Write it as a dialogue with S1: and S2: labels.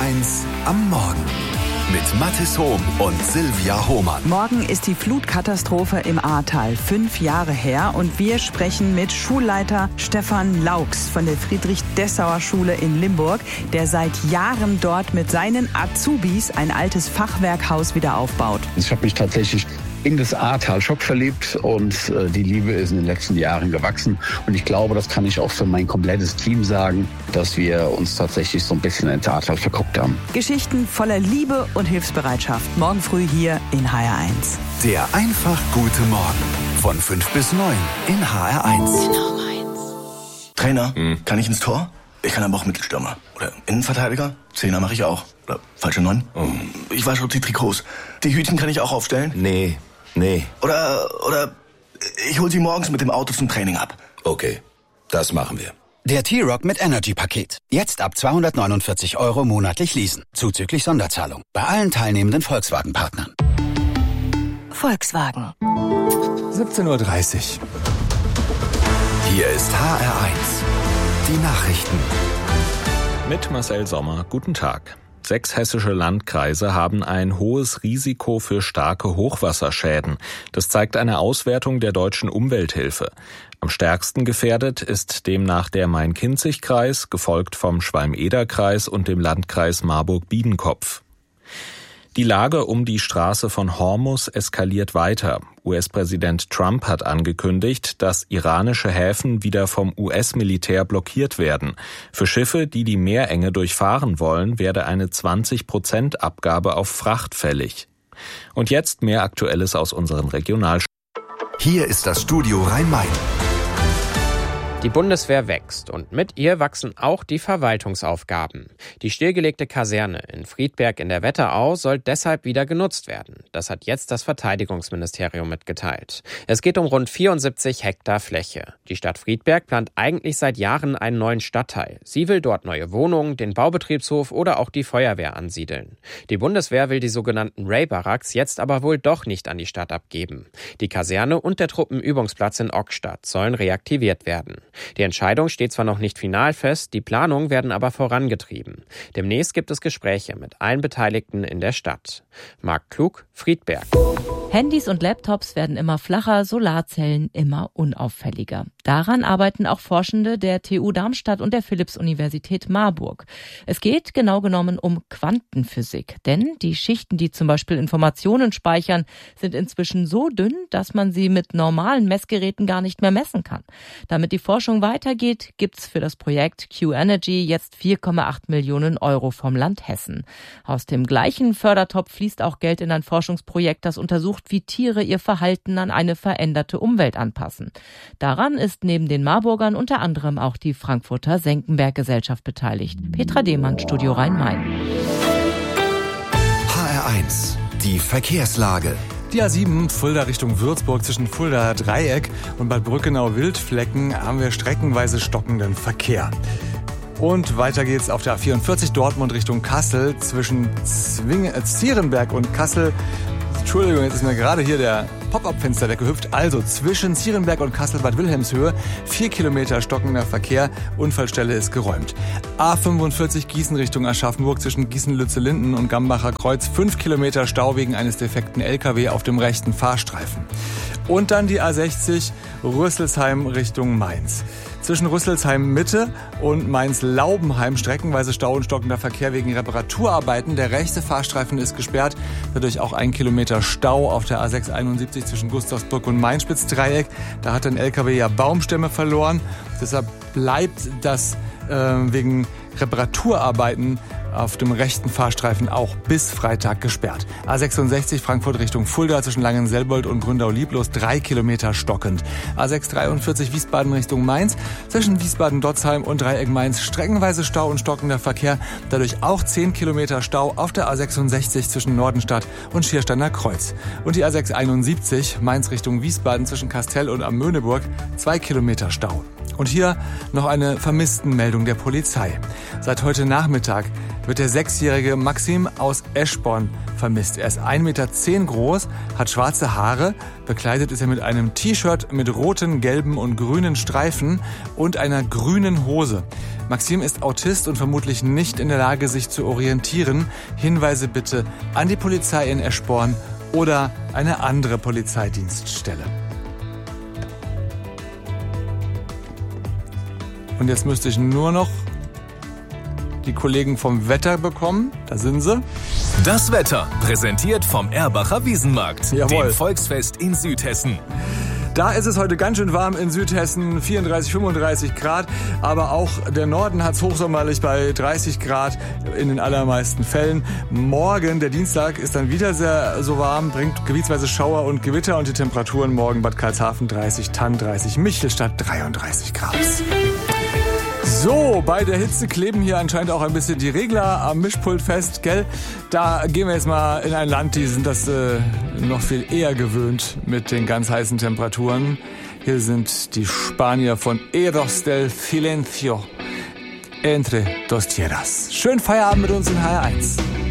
S1: HR1 am Morgen. Mit Mathis Hohm und Silvia Hohmann.
S2: Morgen ist die Flutkatastrophe im Ahrtal 5 Jahre her und wir sprechen mit Schulleiter Stefan Laux von der Friedrich-Dessauer-Schule in Limburg, der seit Jahren dort mit seinen Azubis ein altes Fachwerkhaus wieder aufbaut.
S3: Ich habe mich tatsächlich in das Ahrtal Schock verliebt und die Liebe ist in den letzten Jahren gewachsen. Und ich glaube, das kann ich auch für mein komplettes Team sagen, dass wir uns tatsächlich so ein bisschen ins Ahrtal verguckt haben.
S2: Geschichten voller Liebe und Hilfsbereitschaft. Morgen früh hier in HR1.
S1: Der einfach gute Morgen von 5 bis 9 in HR1.
S4: Trainer, kann ich ins Tor? Ich kann aber auch Mittelstürmer. Oder Innenverteidiger? Zehner mache ich auch. Oder falsche 9? Ich wasche auch die Trikots. Die Hütchen kann ich auch aufstellen?
S5: Nee.
S4: Oder ich hol sie morgens mit dem Auto zum Training ab.
S5: Okay, das machen wir.
S6: Der T-Rock mit Energy-Paket. Jetzt ab 249 € monatlich leasen. Zuzüglich Sonderzahlung. Bei allen teilnehmenden Volkswagen-Partnern.
S7: Volkswagen.
S8: 17:30 Uhr.
S1: Hier ist HR1. Die Nachrichten.
S9: Mit Marcel Sommer. Guten Tag. 6 hessische Landkreise haben ein hohes Risiko für starke Hochwasserschäden. Das zeigt eine Auswertung der Deutschen Umwelthilfe. Am stärksten gefährdet ist demnach der Main-Kinzig-Kreis, gefolgt vom Schwalm-Eder-Kreis und dem Landkreis Marburg-Biedenkopf. Die Lage um die Straße von Hormuz eskaliert weiter. US-Präsident Trump hat angekündigt, dass iranische Häfen wieder vom US-Militär blockiert werden. Für Schiffe, die die Meerenge durchfahren wollen, werde eine 20% Abgabe auf Fracht fällig. Und jetzt mehr Aktuelles aus unseren Regionalstaaten.
S1: Hier ist das Studio Rhein-Main.
S10: Die Bundeswehr wächst und mit ihr wachsen auch die Verwaltungsaufgaben. Die stillgelegte Kaserne in Friedberg in der Wetterau soll deshalb wieder genutzt werden. Das hat jetzt das Verteidigungsministerium mitgeteilt. Es geht um rund 74 Hektar Fläche. Die Stadt Friedberg plant eigentlich seit Jahren einen neuen Stadtteil. Sie will dort neue Wohnungen, den Baubetriebshof oder auch die Feuerwehr ansiedeln. Die Bundeswehr will die sogenannten Ray-Barracks jetzt aber wohl doch nicht an die Stadt abgeben. Die Kaserne und der Truppenübungsplatz in Ockstadt sollen reaktiviert werden. Die Entscheidung steht zwar noch nicht final fest, die Planungen werden aber vorangetrieben. Demnächst gibt es Gespräche mit allen Beteiligten in der Stadt. Marc Klug, Friedberg.
S11: Handys und Laptops werden immer flacher, Solarzellen immer unauffälliger. Daran arbeiten auch Forschende der TU Darmstadt und der Philipps-Universität Marburg. Es geht genau genommen um Quantenphysik, denn die Schichten, die zum Beispiel Informationen speichern, sind inzwischen so dünn, dass man sie mit normalen Messgeräten gar nicht mehr messen kann. Damit die Forschung weitergeht, gibt's für das Projekt Q-Energy jetzt 4,8 Millionen € vom Land Hessen. Aus dem gleichen Fördertopf fließt auch Geld in ein Forschungsprojekt, das untersucht, wie Tiere ihr Verhalten an eine veränderte Umwelt anpassen. Daran ist neben den Marburgern unter anderem auch die Frankfurter Senckenberg-Gesellschaft beteiligt. Petra Dehmann, Studio Rhein-Main.
S1: HR1. Die Verkehrslage.
S8: Die A7 Fulda Richtung Würzburg zwischen Fulda Dreieck und Bad Brückenau-Wildflecken haben wir streckenweise stockenden Verkehr. Und weiter geht's auf der A44 Dortmund Richtung Kassel zwischen Zierenberg und Kassel. Entschuldigung, jetzt ist mir gerade hier der Pop-up-Fenster weggehüpft. Also zwischen Zierenberg und Kassel-Bad Wilhelmshöhe 4 Kilometer stockender Verkehr. Unfallstelle ist geräumt. A45 Gießen Richtung Aschaffenburg zwischen Gießen-Lützellinden und Gambacher Kreuz 5 Kilometer Stau wegen eines defekten LKW auf dem rechten Fahrstreifen. Und dann die A60 Rüsselsheim Richtung Mainz. Zwischen Rüsselsheim Mitte und Mainz-Laubenheim streckenweise Stau und stockender Verkehr wegen Reparaturarbeiten. Der rechte Fahrstreifen ist gesperrt, dadurch auch 1 Kilometer Stau auf der A671 zwischen Gustavsbrück und Mainspitz-Dreieck. Da hat ein LKW ja Baumstämme verloren. Deshalb bleibt das wegen Reparaturarbeiten auf dem rechten Fahrstreifen auch bis Freitag gesperrt. A66 Frankfurt Richtung Fulda zwischen Langenselbold und Gründau-Lieblos 3 Kilometer stockend. A643 Wiesbaden Richtung Mainz zwischen Wiesbaden-Dotzheim und Dreieck Mainz streckenweise Stau und stockender Verkehr. Dadurch auch 10 Kilometer Stau auf der A66 zwischen Nordenstadt und Schiersteiner Kreuz. Und die A671 Mainz Richtung Wiesbaden zwischen Kastel und Amöneburg 2 Kilometer Stau. Und hier noch eine Vermisstenmeldung der Polizei. Seit heute Nachmittag wird der 6-jährige Maxim aus Eschborn vermisst. Er ist 1,10 Meter groß, hat schwarze Haare, bekleidet ist er mit einem T-Shirt mit roten, gelben und grünen Streifen und einer grünen Hose. Maxim ist Autist und vermutlich nicht in der Lage, sich zu orientieren. Hinweise bitte an die Polizei in Eschborn oder eine andere Polizeidienststelle. Und jetzt müsste ich nur noch die Kollegen vom Wetter bekommen. Da sind sie.
S7: Das Wetter, präsentiert vom Erbacher Wiesenmarkt, dem Volksfest in Südhessen.
S8: Da ist es heute ganz schön warm in Südhessen, 34, 35 Grad. Aber auch der Norden hat es hochsommerlich bei 30 Grad in den allermeisten Fällen. Morgen, der Dienstag, ist dann wieder sehr so warm, bringt gebietsweise Schauer und Gewitter. Und die Temperaturen morgen Bad Karlshafen 30, Thann 30, Michelstadt 33 Grad. So, bei der Hitze kleben hier anscheinend auch ein bisschen die Regler am Mischpult fest, gell? Da gehen wir jetzt mal in ein Land, die sind das noch viel eher gewöhnt mit den ganz heißen Temperaturen. Hier sind die Spanier von Eros del Silencio, Entre dos Tierras. Schönen Feierabend mit uns in HR1.